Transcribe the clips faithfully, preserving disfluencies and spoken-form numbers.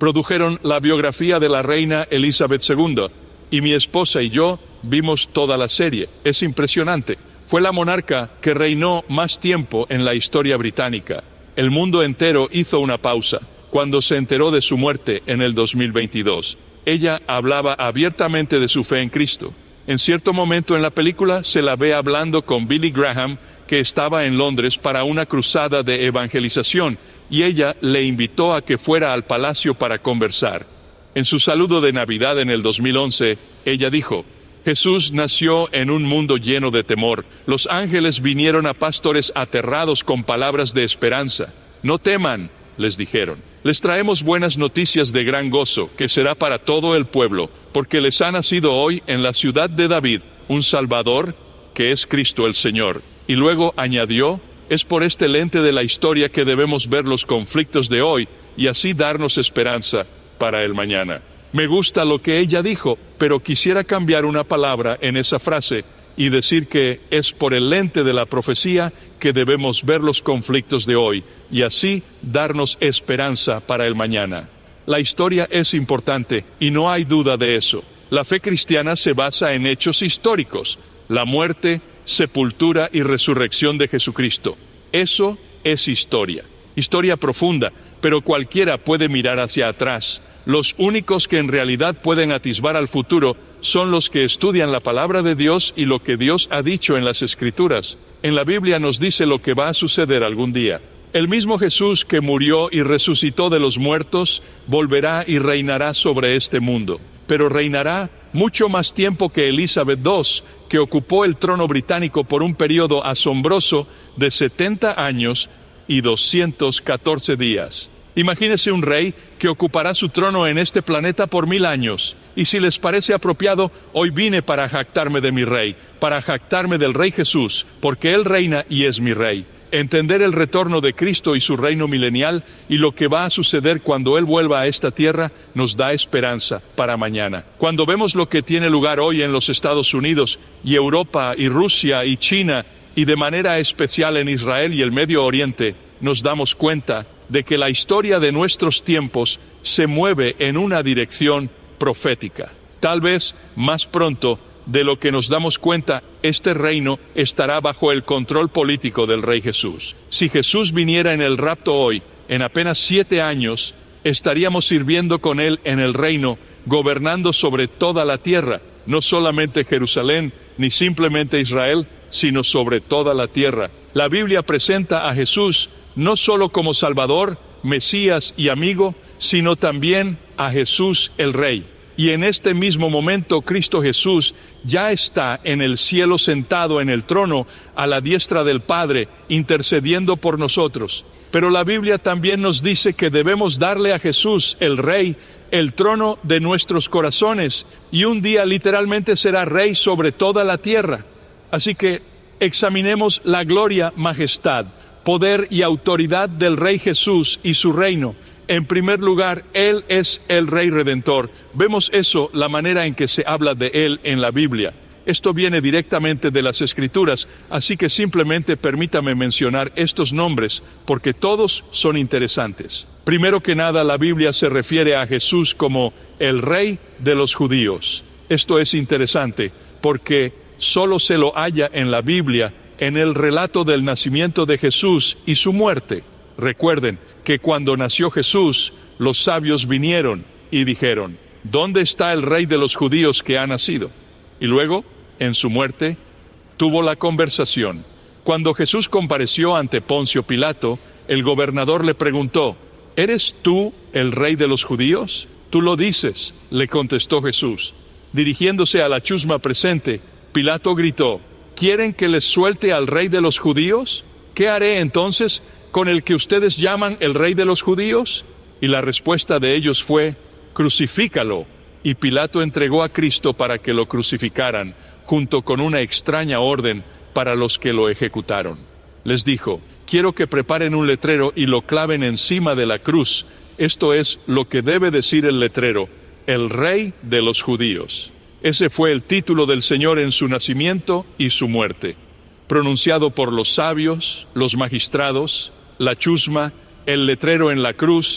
produjeron la biografía de la reina Elizabeth segunda, y mi esposa y yo vimos toda la serie. Es impresionante. Fue la monarca que reinó más tiempo en la historia británica. El mundo entero hizo una pausa cuando se enteró de su muerte en el dos mil veintidós. Ella hablaba abiertamente de su fe en Cristo. En cierto momento en la película se la ve hablando con Billy Graham, que estaba en Londres para una cruzada de evangelización, y ella le invitó a que fuera al palacio para conversar. En su saludo de Navidad en el dos mil once, ella dijo: Jesús nació en un mundo lleno de temor. Los ángeles vinieron a pastores aterrados con palabras de esperanza. No teman, les dijeron. Les traemos buenas noticias de gran gozo, que será para todo el pueblo, porque les ha nacido hoy en la ciudad de David un Salvador, que es Cristo el Señor. Y luego añadió: es por este lente de la historia que debemos ver los conflictos de hoy y así darnos esperanza para el mañana. Me gusta lo que ella dijo, pero quisiera cambiar una palabra en esa frase y decir que es por el lente de la profecía que debemos ver los conflictos de hoy y así darnos esperanza para el mañana. La historia es importante y no hay duda de eso. La fe cristiana se basa en hechos históricos: la muerte, sepultura y resurrección de Jesucristo. Eso es historia. Historia profunda, pero cualquiera puede mirar hacia atrás. Los únicos que en realidad pueden atisbar al futuro son los que estudian la palabra de Dios y lo que Dios ha dicho en las Escrituras. En la Biblia nos dice lo que va a suceder algún día. El mismo Jesús que murió y resucitó de los muertos volverá y reinará sobre este mundo. Pero reinará mucho más tiempo que Elizabeth segunda, que ocupó el trono británico por un periodo asombroso de setenta años y doscientos catorce días. Imagínese un rey que ocupará su trono en este planeta por mil años. Y si les parece apropiado, hoy vine para jactarme de mi rey, para jactarme del Rey Jesús, porque Él reina y es mi rey. Entender el retorno de Cristo y su reino milenial y lo que va a suceder cuando Él vuelva a esta tierra nos da esperanza para mañana. Cuando vemos lo que tiene lugar hoy en los Estados Unidos y Europa y Rusia y China y de manera especial en Israel y el Medio Oriente, nos damos cuenta de que la historia de nuestros tiempos se mueve en una dirección profética. Tal vez más pronto de lo que nos damos cuenta, este reino estará bajo el control político del Rey Jesús. Si Jesús viniera en el rapto hoy, en apenas siete años, estaríamos sirviendo con Él en el reino, gobernando sobre toda la tierra, no solamente Jerusalén, ni simplemente Israel, sino sobre toda la tierra. La Biblia presenta a Jesús no solo como Salvador, Mesías y amigo, sino también a Jesús el Rey. Y en este mismo momento Cristo Jesús ya está en el cielo sentado en el trono a la diestra del Padre, intercediendo por nosotros. Pero la Biblia también nos dice que debemos darle a Jesús el Rey el trono de nuestros corazones, y un día literalmente será Rey sobre toda la tierra. Así que examinemos la gloria, majestad, poder y autoridad del Rey Jesús y su reino. En primer lugar, Él es el Rey Redentor. Vemos eso, la manera en que se habla de Él en la Biblia. Esto viene directamente de las Escrituras, así que simplemente permítame mencionar estos nombres, porque todos son interesantes. Primero que nada, la Biblia se refiere a Jesús como el Rey de los judíos. Esto es interesante, porque solo se lo halla en la Biblia, en el relato del nacimiento de Jesús y su muerte. Recuerden que cuando nació Jesús, los sabios vinieron y dijeron: ¿dónde está el Rey de los judíos que ha nacido? Y luego, en su muerte, tuvo la conversación. Cuando Jesús compareció ante Poncio Pilato, el gobernador le preguntó: ¿eres tú el Rey de los judíos? Tú lo dices, le contestó Jesús. Dirigiéndose a la chusma presente, Pilato gritó: ¿quieren que les suelte al Rey de los judíos? ¿Qué haré entonces con el que ustedes llaman el Rey de los judíos? Y la respuesta de ellos fue: crucifícalo. Y Pilato entregó a Cristo para que lo crucificaran, junto con una extraña orden para los que lo ejecutaron. Les dijo: quiero que preparen un letrero y lo claven encima de la cruz. Esto es lo que debe decir el letrero: el Rey de los judíos. Ese fue el título del Señor en su nacimiento y su muerte, pronunciado por los sabios, los magistrados, la chusma, el letrero en la cruz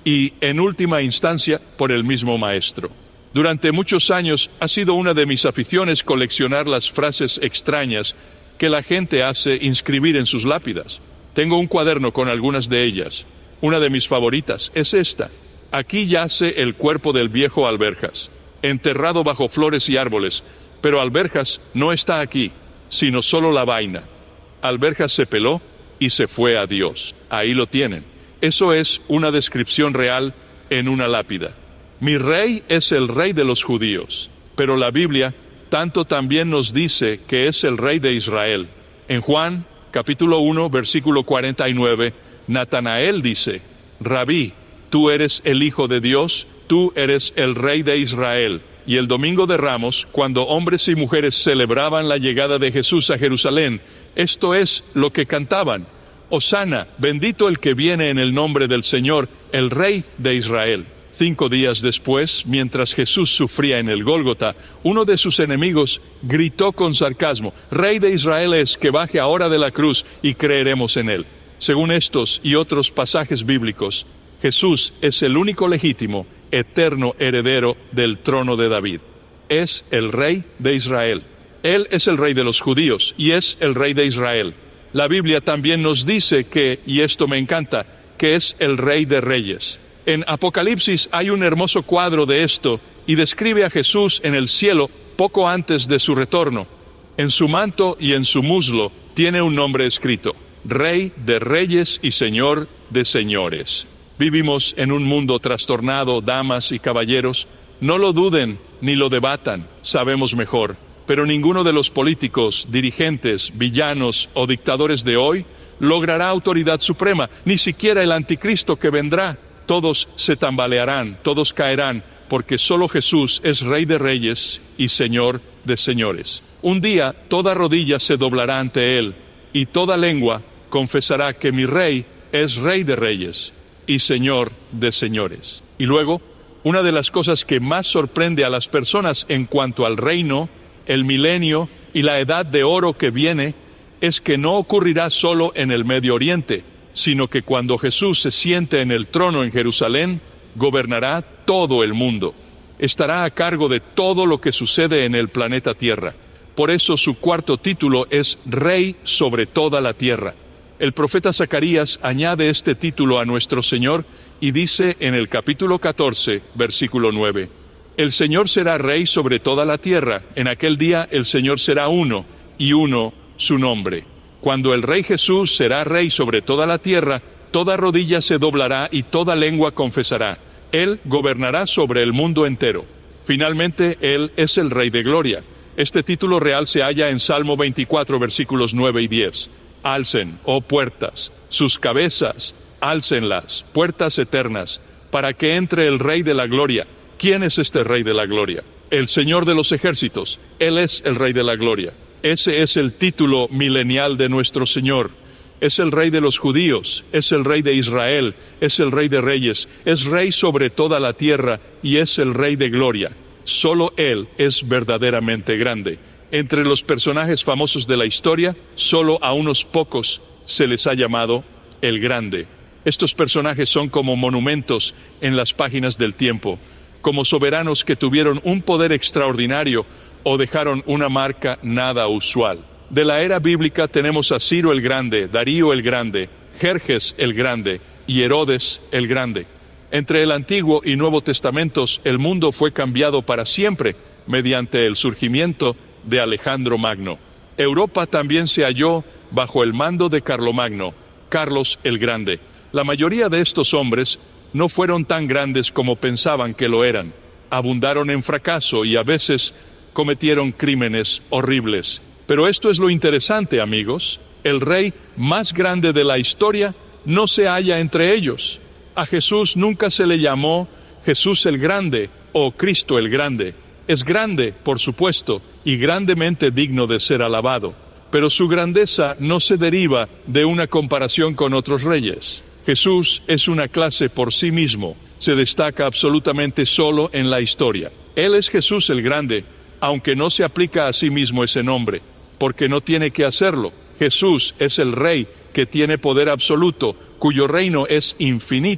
y, en última instancia, por el mismo Maestro. Durante muchos años ha sido una de mis aficiones coleccionar las frases extrañas que la gente hace inscribir en sus lápidas. Tengo un cuaderno con algunas de ellas. Una de mis favoritas es esta: aquí yace el cuerpo del viejo Alberjas, enterrado bajo flores y árboles, pero Alberjas no está aquí, sino solo la vaina. Alberjas se peló y se fue a Dios. Ahí lo tienen. Eso es una descripción real en una lápida. Mi rey es el rey de los judíos, pero la Biblia tanto también nos dice que es el rey de Israel. En Juan, capítulo uno, versículo cuarenta y nueve, Natanael dice: Rabí, tú eres el Hijo de Dios, tú eres el rey de Israel. Y el domingo de Ramos, cuando hombres y mujeres celebraban la llegada de Jesús a Jerusalén, esto es lo que cantaban: Hosana, bendito el que viene en el nombre del Señor, el Rey de Israel. Cinco días después, mientras Jesús sufría en el Gólgota, uno de sus enemigos gritó con sarcasmo: Rey de Israel es, que baje ahora de la cruz y creeremos en él. Según estos y otros pasajes bíblicos, Jesús es el único legítimo, eterno heredero del trono de David. Es el Rey de Israel. Él es el Rey de los judíos y es el Rey de Israel. La Biblia también nos dice que, y esto me encanta, que es el Rey de Reyes. En Apocalipsis hay un hermoso cuadro de esto y describe a Jesús en el cielo poco antes de su retorno. En su manto y en su muslo tiene un nombre escrito: Rey de Reyes y Señor de Señores. Vivimos en un mundo trastornado, damas y caballeros. No lo duden ni lo debatan, sabemos mejor. Pero ninguno de los políticos, dirigentes, villanos o dictadores de hoy logrará autoridad suprema, ni siquiera el anticristo que vendrá. Todos se tambalearán, todos caerán, porque solo Jesús es Rey de Reyes y Señor de Señores. Un día toda rodilla se doblará ante Él, y toda lengua confesará que mi Rey es Rey de Reyes y Señor de Señores. Y luego, una de las cosas que más sorprende a las personas en cuanto al reino, el milenio y la edad de oro que viene, es que no ocurrirá solo en el Medio Oriente, sino que cuando Jesús se siente en el trono en Jerusalén, gobernará todo el mundo. Estará a cargo de todo lo que sucede en el planeta Tierra. Por eso su cuarto título es Rey sobre toda la tierra. El profeta Zacarías añade este título a nuestro Señor y dice en el capítulo catorce, versículo nueve: El Señor será Rey sobre toda la tierra. En aquel día el Señor será uno, y uno su nombre. Cuando el Rey Jesús será Rey sobre toda la tierra, toda rodilla se doblará y toda lengua confesará. Él gobernará sobre el mundo entero. Finalmente, Él es el Rey de Gloria. Este título real se halla en Salmo veinticuatro, versículos nueve y diez. Alcen, oh puertas, sus cabezas, álcenlas, puertas eternas, para que entre el Rey de la Gloria. ¿Quién es este Rey de la Gloria? El Señor de los ejércitos. Él es el Rey de la Gloria. Ese es el título milenial de nuestro Señor. Es el Rey de los judíos, es el Rey de Israel, es el Rey de Reyes, es Rey sobre toda la tierra y es el Rey de Gloria. Solo Él es verdaderamente grande. Entre los personajes famosos de la historia, solo a unos pocos se les ha llamado el Grande. Estos personajes son como monumentos en las páginas del tiempo, como soberanos que tuvieron un poder extraordinario o dejaron una marca nada usual. De la era bíblica tenemos a Ciro el Grande, Darío el Grande, Jerjes el Grande y Herodes el Grande. Entre el Antiguo y Nuevo Testamentos, el mundo fue cambiado para siempre mediante el surgimiento de Alejandro Magno. Europa también se halló bajo el mando de Carlomagno, Carlos el Grande. La mayoría de estos hombres no fueron tan grandes como pensaban que lo eran. Abundaron en fracaso y a veces cometieron crímenes horribles. Pero esto es lo interesante, amigos. El rey más grande de la historia no se halla entre ellos. A Jesús nunca se le llamó Jesús el Grande o Cristo el Grande. Es grande, por supuesto, y grandemente digno de ser alabado. Pero su grandeza no se deriva de una comparación con otros reyes. Jesús es una clase por sí mismo. Se destaca absolutamente solo en la historia. Él es Jesús el Grande, aunque no se aplica a sí mismo ese nombre, porque no tiene que hacerlo. Jesús es el Rey que tiene poder absoluto, cuyo reino es infinito.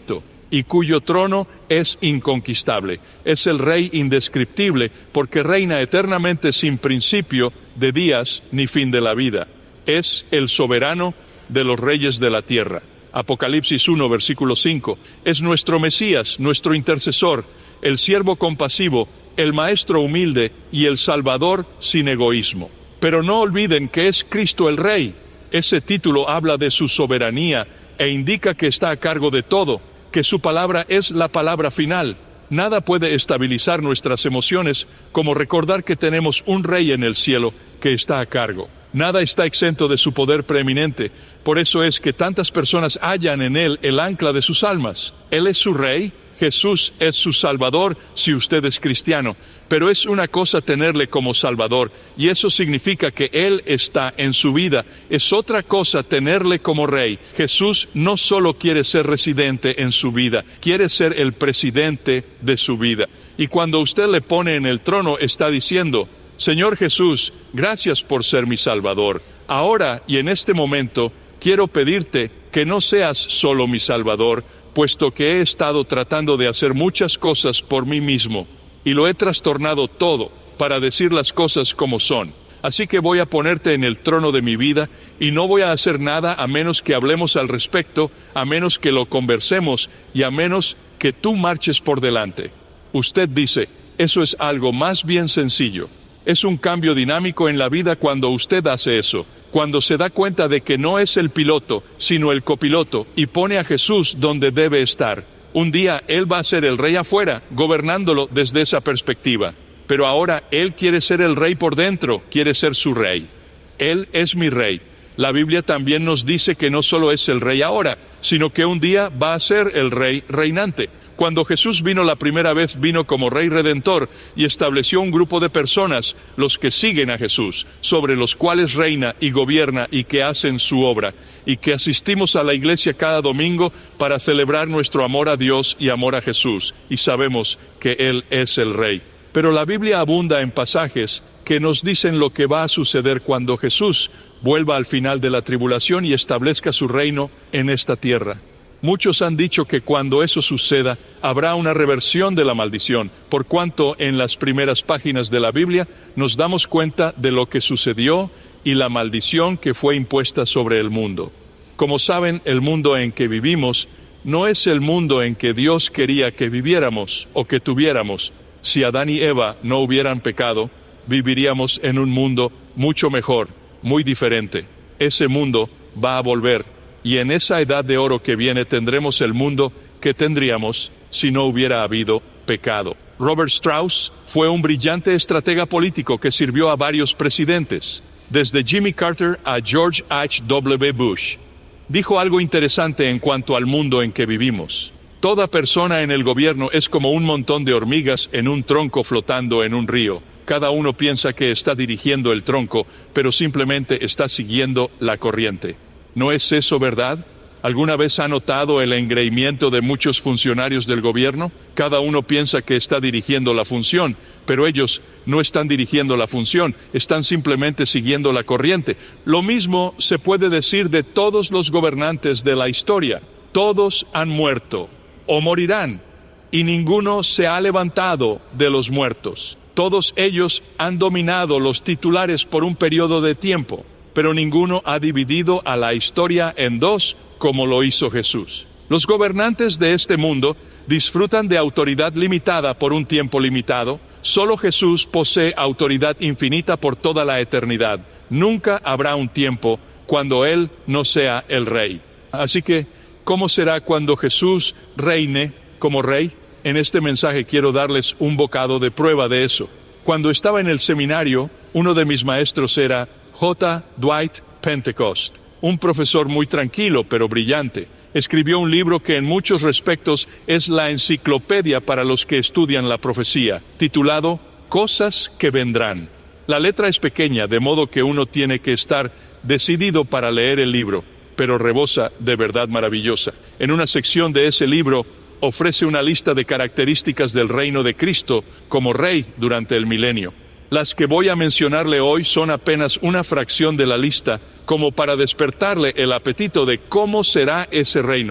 y cuyo trono es inconquistable. Es el Rey indescriptible, porque reina eternamente sin principio de días ni fin de la vida. Es el soberano de los reyes de la tierra. Apocalipsis uno, versículo cinco. Es nuestro Mesías, nuestro intercesor, el siervo compasivo, el maestro humilde y el salvador sin egoísmo. Pero no olviden que es Cristo el Rey. Ese título habla de su soberanía e indica que está a cargo de todo, que su palabra es la palabra final. Nada puede estabilizar nuestras emociones como recordar que tenemos un Rey en el cielo que está a cargo. Nada está exento de su poder preeminente. Por eso es que tantas personas hallan en Él el ancla de sus almas. Él es su Rey, Jesús es su Salvador si usted es cristiano. Pero es una cosa tenerle como Salvador, y eso significa que Él está en su vida. Es otra cosa tenerle como Rey. Jesús no solo quiere ser residente en su vida, quiere ser el presidente de su vida. Y cuando usted le pone en el trono, está diciendo: Señor Jesús, gracias por ser mi Salvador. Ahora y en este momento quiero pedirte que no seas solo mi Salvador, puesto que he estado tratando de hacer muchas cosas por mí mismo, y lo he trastornado todo para decir las cosas como son. Así que voy a ponerte en el trono de mi vida, y no voy a hacer nada a menos que hablemos al respecto, a menos que lo conversemos, y a menos que tú marches por delante. Usted dice, eso es algo más bien sencillo. Es un cambio dinámico en la vida cuando usted hace eso, cuando se da cuenta de que no es el piloto, sino el copiloto, y pone a Jesús donde debe estar. Un día Él va a ser el Rey afuera, gobernándolo desde esa perspectiva. Pero ahora Él quiere ser el Rey por dentro, quiere ser su Rey. Él es mi Rey. La Biblia también nos dice que no solo es el Rey ahora, sino que un día va a ser el Rey reinante. Cuando Jesús vino la primera vez, vino como Rey Redentor y estableció un grupo de personas, los que siguen a Jesús, sobre los cuales reina y gobierna y que hacen su obra, y que asistimos a la iglesia cada domingo para celebrar nuestro amor a Dios y amor a Jesús, y sabemos que Él es el Rey. Pero la Biblia abunda en pasajes que nos dicen lo que va a suceder cuando Jesús vuelva al final de la tribulación y establezca su reino en esta tierra. Muchos han dicho que cuando eso suceda, habrá una reversión de la maldición, por cuanto en las primeras páginas de la Biblia nos damos cuenta de lo que sucedió y la maldición que fue impuesta sobre el mundo. Como saben, el mundo en que vivimos no es el mundo en que Dios quería que viviéramos o que tuviéramos. Si Adán y Eva no hubieran pecado, viviríamos en un mundo mucho mejor, muy diferente. Ese mundo va a volver. Y en esa edad de oro que viene tendremos el mundo que tendríamos si no hubiera habido pecado. Robert Strauss fue un brillante estratega político que sirvió a varios presidentes, desde Jimmy Carter a George H W Bush. Dijo algo interesante en cuanto al mundo en que vivimos. Toda persona en el gobierno es como un montón de hormigas en un tronco flotando en un río. Cada uno piensa que está dirigiendo el tronco, pero simplemente está siguiendo la corriente. ¿No es eso verdad? ¿Alguna vez ha notado el engreimiento de muchos funcionarios del gobierno? Cada uno piensa que está dirigiendo la función, pero ellos no están dirigiendo la función, están simplemente siguiendo la corriente. Lo mismo se puede decir de todos los gobernantes de la historia. Todos han muerto o morirán, y ninguno se ha levantado de los muertos. Todos ellos han dominado los titulares por un periodo de tiempo, pero ninguno ha dividido a la historia en dos como lo hizo Jesús. Los gobernantes de este mundo disfrutan de autoridad limitada por un tiempo limitado. Solo Jesús posee autoridad infinita por toda la eternidad. Nunca habrá un tiempo cuando Él no sea el Rey. Así que, ¿cómo será cuando Jesús reine como Rey? En este mensaje quiero darles un bocado de prueba de eso. Cuando estaba en el seminario, uno de mis maestros era J. Dwight Pentecost, un profesor muy tranquilo pero brillante. Escribió un libro que en muchos respectos es la enciclopedia para los que estudian la profecía, titulado Cosas que vendrán. La letra es pequeña, de modo que uno tiene que estar decidido para leer el libro, pero rebosa de verdad maravillosa. En una sección de ese libro ofrece una lista de características del reino de Cristo como Rey durante el milenio. Las que voy a mencionarle hoy son apenas una fracción de la lista, como para despertarle el apetito de cómo será ese reino.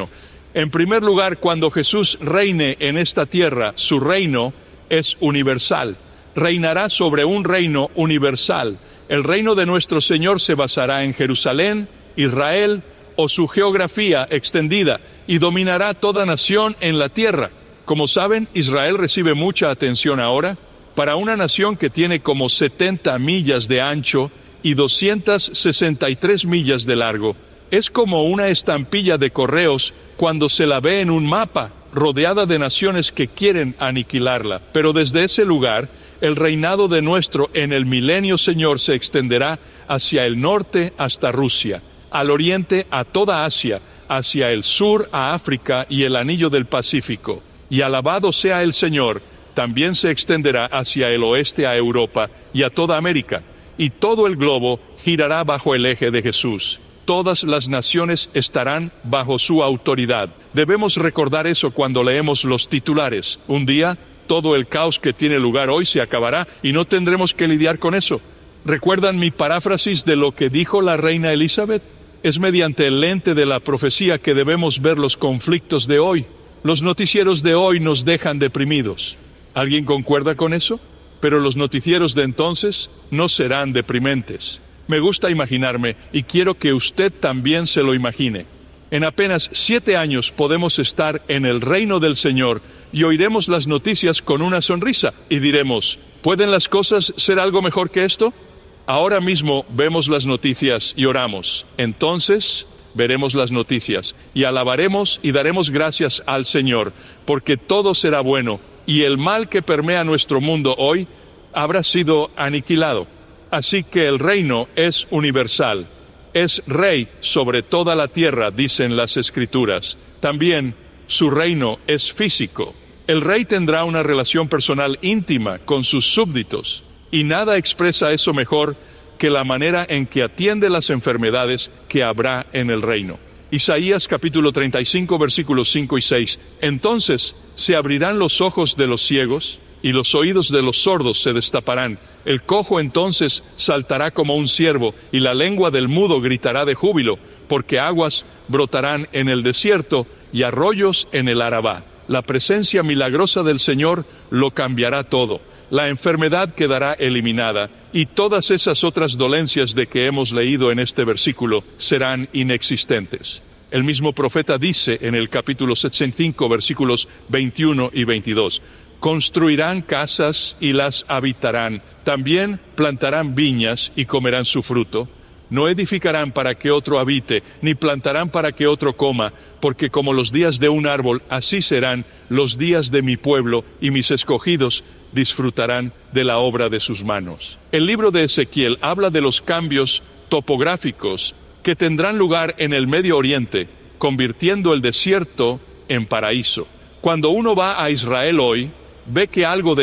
En primer lugar, cuando Jesús reine en esta tierra, su reino es universal. Reinará sobre un reino universal. El reino de nuestro Señor se basará en Jerusalén, Israel o su geografía extendida y dominará toda nación en la tierra. Como saben, Israel recibe mucha atención ahora. Para una nación que tiene como setenta millas de ancho y doscientas sesenta y tres millas de largo, es como una estampilla de correos cuando se la ve en un mapa, rodeada de naciones que quieren aniquilarla. Pero desde ese lugar, el reinado de nuestro en el milenio Señor se extenderá hacia el norte hasta Rusia, al oriente a toda Asia, hacia el sur a África y el anillo del Pacífico. Y alabado sea el Señor, también se extenderá hacia el oeste a Europa y a toda América, y todo el globo girará bajo el eje de Jesús. Todas las naciones estarán bajo su autoridad. Debemos recordar eso cuando leemos los titulares. Un día, todo el caos que tiene lugar hoy se acabará y no tendremos que lidiar con eso. ¿Recuerdan mi paráfrasis de lo que dijo la reina Elizabeth? Es mediante el lente de la profecía que debemos ver los conflictos de hoy. Los noticieros de hoy nos dejan deprimidos. ¿Alguien concuerda con eso? Pero los noticieros de entonces no serán deprimentes. Me gusta imaginarme, y quiero que usted también se lo imagine. En apenas siete años podemos estar en el reino del Señor y oiremos las noticias con una sonrisa y diremos, ¿pueden las cosas ser algo mejor que esto? Ahora mismo vemos las noticias y oramos. Entonces veremos las noticias y alabaremos y daremos gracias al Señor, porque todo será bueno y el mal que permea nuestro mundo hoy habrá sido aniquilado. Así que el reino es universal, es rey sobre toda la tierra, dicen las Escrituras. También su reino es físico. El rey tendrá una relación personal íntima con sus súbditos, y nada expresa eso mejor que la manera en que atiende las enfermedades que habrá en el reino. Isaías capítulo treinta y cinco, versículos cinco y seis. Entonces se abrirán los ojos de los ciegos, y los oídos de los sordos se destaparán. El cojo entonces saltará como un ciervo, y la lengua del mudo gritará de júbilo, porque aguas brotarán en el desierto y arroyos en el Arabá. La presencia milagrosa del Señor lo cambiará todo. La enfermedad quedará eliminada, y todas esas otras dolencias de que hemos leído en este versículo serán inexistentes. El mismo profeta dice en el capítulo setenta y cinco, versículos veintiuno y veintidós, construirán casas y las habitarán, también plantarán viñas y comerán su fruto. No edificarán para que otro habite, ni plantarán para que otro coma, porque como los días de un árbol, así serán los días de mi pueblo, y mis escogidos disfrutarán de la obra de sus manos. El libro de Ezequiel habla de los cambios topográficos que tendrán lugar en el Medio Oriente, convirtiendo el desierto en paraíso. Cuando uno va a Israel hoy, ve que algo de